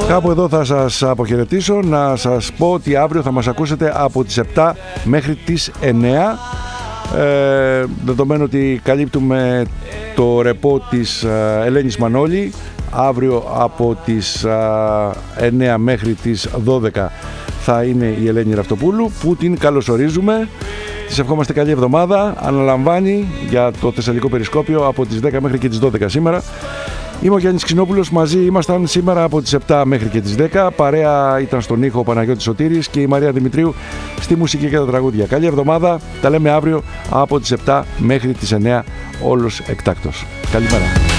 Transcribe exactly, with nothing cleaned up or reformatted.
Κάπου εδώ θα σας αποχαιρετήσω. Να σας πω ότι αύριο θα μας ακούσετε από τις επτά μέχρι τις εννέα. Ε, δεδομένου ότι καλύπτουμε το ρεπό της ε, Ελένης Μανώλη, αύριο από τις ε, εννέα μέχρι τις δώδεκα θα είναι η Ελένη Ραυτοπούλου, που την καλωσορίζουμε. Της ευχόμαστε καλή εβδομάδα. Αναλαμβάνει για το Θεσσαλικό Περισκόπιο από τις δέκα μέχρι και τις δώδεκα σήμερα. Είμαι ο Γιάννης Ξινόπουλος, μαζί ήμασταν σήμερα από τις επτά μέχρι και τις δέκα. Παρέα ήταν στον ήχο ο Παναγιώτης Σωτήρης και η Μαρία Δημητρίου στη μουσική και τα τραγούδια. Καλή εβδομάδα, τα λέμε αύριο από τις επτά μέχρι τις εννέα όλος εκτάκτος. Καλημέρα.